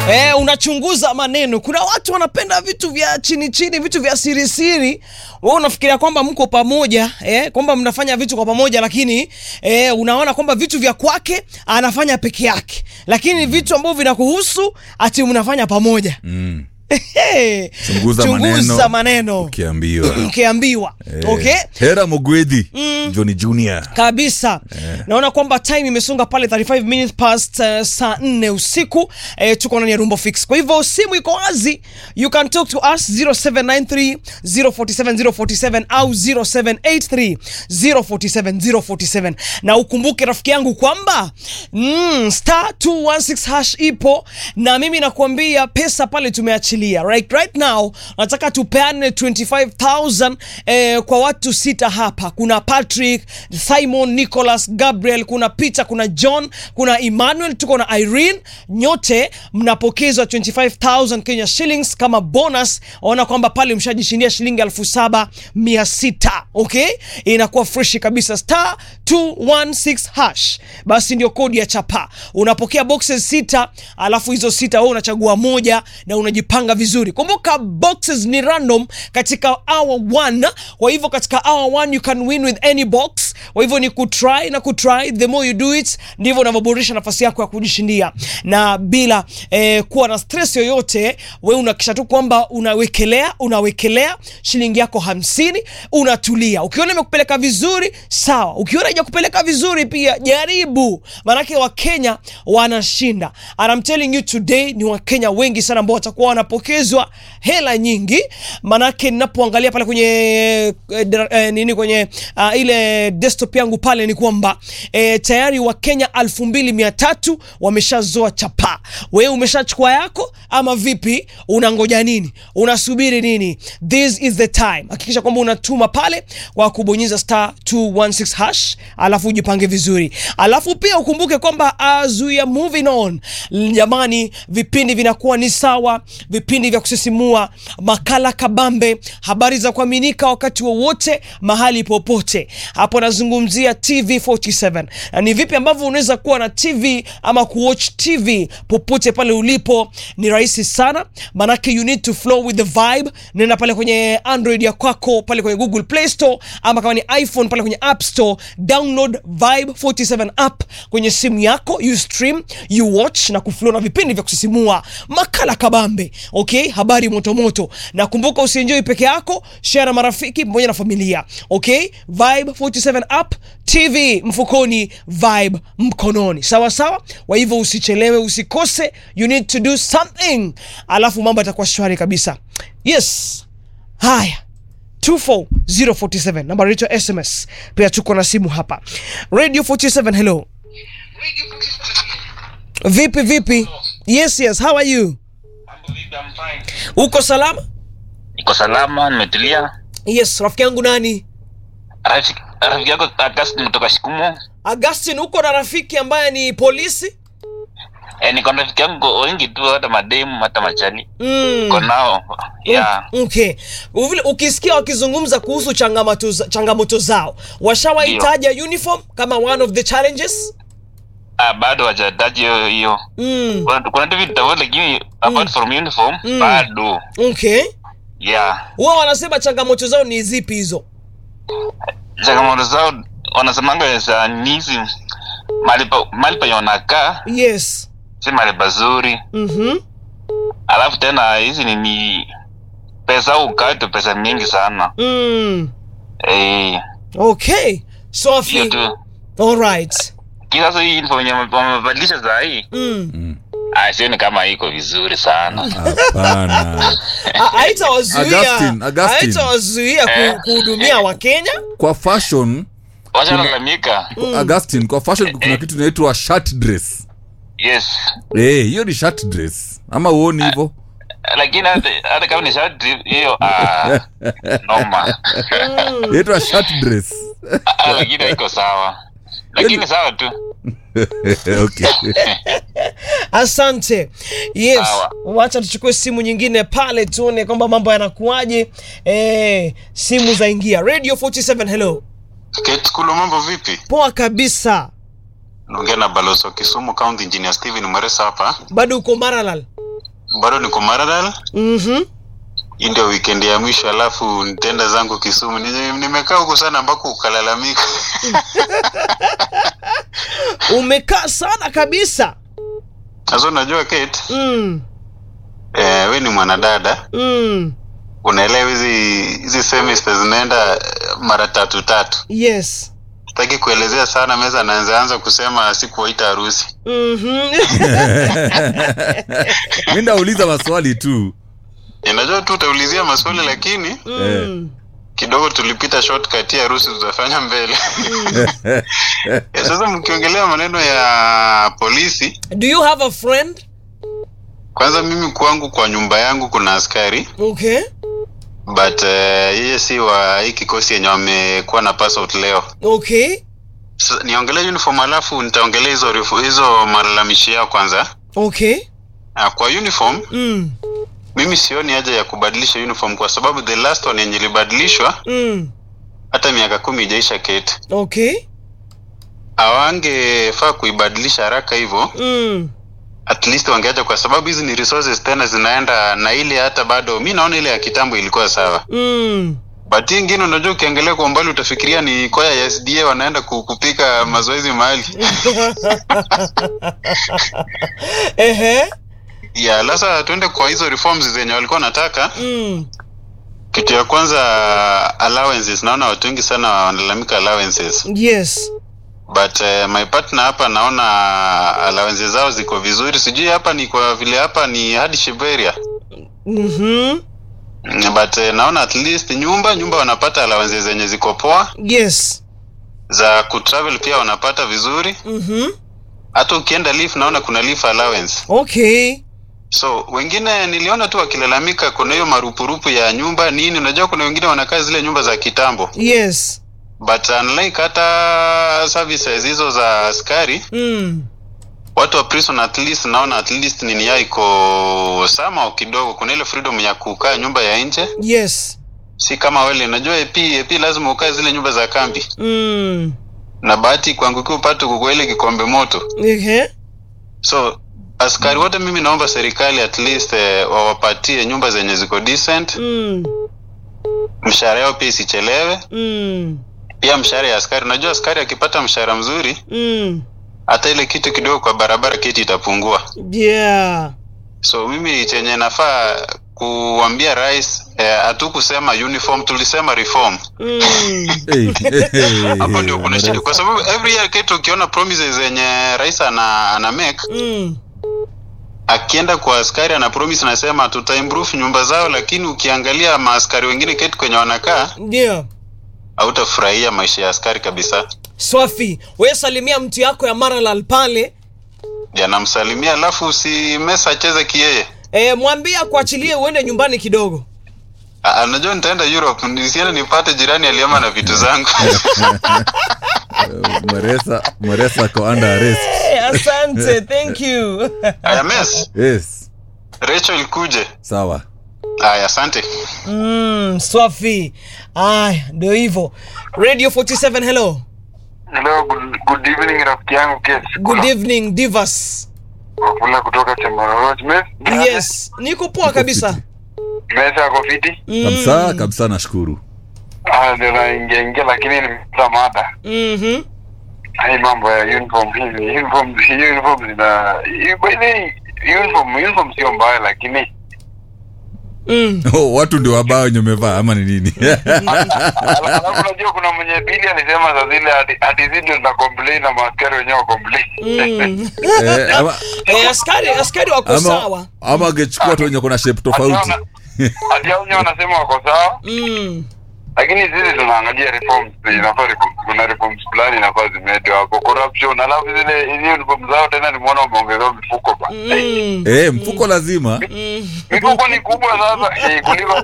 Unachunguza maneno. Kuna watu wanapenda vitu vya chini chini, vitu vya siri siri. Wewe unafikiria kwamba mko pamoja, kwamba mnafanya vitu kwa pamoja, lakini unaona kwamba vitu vya kwake anafanya peke yake. Lakini vitu ambavyo vinakuhusu ati mnafanya pamoja. Chunguza maneno. Ukiambiwa. Okay? Hera Mugwedi, Johnny Junior. Kabisa. Naona kwamba time imesonga pale 35 minutes past saa 4 usiku. Tuko ndani ya Rumba Fix. Kwa hivyo simu iko wazi. You can talk to us 0793 047 047 au 0783 047 047. Na ukumbuke rafiki yangu kwamba star 216 hash ipo, na mimi nakwambia pesa pale tumeachilia. Right now nataka tupeane 25,000 kwa watu 6 hapa. Kuna Patrick, Simon, Nicholas, Gabriel, kuna Peter, kuna John, kuna Emmanuel, tuko na Irene. Nyote mnapokezwa 25,000 Kenya shillings kama bonus. Ona kwamba pale mshajishindia shilingi 7,600. Okay? Inakuwa fresh kabisa. Star 216 hash. Basi ndio kodi ya chapa. Unapokea boxes 6, alafu hizo 6 wewe unachagua moja na unajipanga vizuri. Kumbuka boxes ni random katika hour 1. Kwa hivyo katika hour 1 you can win with any box. Kwa hivyo ni kutry na kutry. The more you do it, ndivyo unavyoboresha nafasi yako ya kujishindia. Na bila kuwa na stress yoyote, wewe unakisha tu kwamba unawekelea shilingi yako 50, unatulia. Ukiona imekupeleka vizuri, sawa. Ukiona haijakupeleka vizuri pia jaribu. Maana wa Kenya wanashinda. And I'm telling you today ni wa Kenya wengi sana ambao watakuwa wanapokezwa hela nyingi. Maana ninapoangalia pale kwenye kwenye ile desktop yangu pale ni kwamba tayari wa Kenya 2,300 wameshazoa chapa. Wewe umeshachukua yako ama vipi? Unangoja nini? Unasubiri nini? This is the time. Hakikisha kwamba unatuma pale kwa kubonyeza star 216 hash, alafu ujipange vizuri. Alafu pia ukumbuke kwamba as we are moving on, jamani, vipindi vinakuwa ni sawa, vipindi vya kusisimua, makala kabambe, habari za kuaminika wakati wowote, mahali popote. Hapo nazungumzia TV47. Na ni vipi ambavyo unaweza kuwa na TV ama kuwatch TV popote pale ulipo? Ni rahisi sana. Manake you need to flow with the vibe. Nenda pale kwenye Android ya kwako, pale kwenye Google Play Store, ama kama ni iPhone pale kwenye App Store, download Vibe 47 app kwenye simu yako. You stream, you watch na kuflow na vipindi vya kusisimua, makala kabambe, okay? Habari moto moto. Na kumbuka usienjoy peke yako, share na marafiki pamoja na familia. Okay? Vibe 47 app, TV mfukoni, Vibe mkononi. Sawa sawa? Kwa hivyo usichelewe, usikose. You need to do something. Alafu mambo yatakuwa shwari kabisa. Yes. Haya. 24047 namba yetu SMS. Pia tuko na simu hapa. Radio 47, hello. Vipi? Yes, how are you? I'm fine. Uko salama? Niko salama, nimetulia. Yes, rafiki yangu nani? Rafiki yako Augustine kutoka Shikumu. Augustine, uko na rafiki ambaye ni polisi? Niko na rafiki yangu wengi tu, hata mademu, hata machali. Niko nao. Yeah. Okay. Ukisikia wakizungumza kuhusu changamoto zao, washawaitaja uniform kama one of the challenges? Bado hawajataja hiyo. Kuna vitu tofauti, lakini apart from uniform bado. Okay. Yeah. Wao wanasema changamoto zao ni zipi hizo? Changamoto zao wanasemanga za nizi malipa yonaka. Yes. Si malipa zuri. Alafu tena hizi ni pesa ukato, pesa mingi sana. Okay. Sophie. All right. Kila hii info wamebadilisha za hii. Sioni kama iko vizuri sana. Hapana. Haitawazuia kuhudumia wa Kenya kwa fashion. Washalalamika. Augustine, kwa fashion kuna kitu inaitwa shirt dress. Yes. Hiyo ni shirt dress. Ama uone hivyo? Lakini hata kama ni shirt hiyo noma. Inaitwa shirt dress. Lakini iko sawa. Lakini sawa tu. Okay. Asante. Yes. Wacha tuchukue simu nyingine pale tuone kwamba mambo yanakuaje. Simu zaingia. Radio 47, hello. Kule mambo vipi? Poa kabisa. Naongea na Baloso Kisumu County Engineer Steven Mweresa hapa. Bado uko Maralal? bado niko Maralal. Hii ndio weekend ya mwisho, alafu nitaenda zangu Kisumu. Nimekaa huko sana ambako ukalalamika. Umekaa sana kabisa. Sasa unajua Kate? Wewe ni mwanadada. Unaelewa hizi semesters zinaenda mara tatu. Yes. Sitaki kuelezea sana, meza anaanza kusema sikuwaita harusi. Mimi nauliza maswali tu. Najua tu utaulizia maswali lakini kidogo tulipita shortcut ya harusi tutafanya mbele. Sasa mkiongelea maneno ya polisi, do you have a friend? Kwanza mimi kwangu kwa nyumba yangu kuna askari. Okay. But yeye si wa hii kikosi yenye wamekuwa na pass out leo. Okay. So, niongelee uniform alafu nitaongelea hizo malalamishi yao kwanza. Okay. Kwa uniform mimi sioni haja ya kubadilisha uniform kwa sababu the last one yenye ilibadilishwa hata miaka 10 ijaisha Kate. Okay. Awangefaa kuibadilisha haraka hivyo. At least wangeacha kwa sababu hizi ni resources tena zinaenda na ile hata bado mimi naona ile ya kitambo ilikuwa sawa. But ingine unajua ukiangalia kwa mbali utafikiria ni kwaya ya SDA wanaenda kupika mazoezi mahali. Ya sasa tuende kwa hizo reforms zenye walikuwa nataka. Kitu ya kwanza allowances, naona watu wengi sana wanalalamika allowances. Yes. But my partner hapa naona allowances zao ziko vizuri. Sijui hapa ni kwa vile hapa ni hadi Shiberia. But naona at least nyumba wanapata allowances zenye ziko poa. Yes. Za kutravel pia wanapata vizuri. Hata ukienda leave naona kuna leave allowance. Okay. So wengine niliona tu wakilalamika kuna hiyo marupurupu ya nyumba nini, unajua kuna wengine wanakaa zile nyumba za kitambo. Yes. But unlike hata services hizo za askari, watu wa prison at least naona at least nini yao iko sama kidogo, kuna ile freedom ya kukaa nyumba ya nje. Yes. Si kama wale unajua EP lazima ukae zile nyumba za kambi. Na bahati kwangu kupata kukwele kikombe moto. So askari wote mimi naomba serikali at least wawapatie nyumba zenye ziko decent. Mshahara yao pia isichelewe. Pia mshahara ya askari, unajua askari akipata mshahara mzuri hata ile kitu kidogo kwa barabara kiti itapungua. Yeah. So mimi chenye nafaa kuambia rais hatukusema uniform, tulisema reform. Hapo ndio kuna shida kwa sababu every year kitu ukiona promises zenye rais ana make akienda kwa askari ana promise anasema tuta-improve nyumba zao, lakini ukiangalia maaskari wengine kitu kwenye wanakaa hautafurahia maisha ya askari kabisa. Swafi, wewe salimia mtu yako ya Maralal pale. Namsalimia alafu si mesa acheze kiyeye. Mwambie kuachilie uende nyumbani kidogo. Anajua nitaenda Europe, nisiende nipate jirani aliama na vitu zangu. Maresa ko under arrest. Asante, thank you. Mes. Yes. Rachel kuje. Sawa. Asante. Swafi. Ndio hivyo. Radio 47, hello. Hello, good evening rafiki yangu Kes. Good evening Divas. Wafula kutoka Chamororo. Yes, niko poa kabisa. Mesa yako fiti? Kabisa nashukuru. Ndio naingia lakini nimepata mada. Hai mambo ya uniform hivi. Uniform zina uniform sio mbaya lakini watu ndio wabao wenye umevaa ama ni nini? Alafu unajua kuna mwenye bili alisema za zile ati zile na complain na maaskari wenyewe complain. Askari wako sawa. Ama angechukua tu wenye kuna shape tofauti. Ati hao wenyewe wanasema wako sawa. Lakini sisi tunaangalia reforms, kuna reforms fulani inafaa zimeende wako corruption, alafu zile uniform zao tena nimeona wameongezea mifuko ba. Mfuko lazima. Mifuko ni kubwa sasa kuliko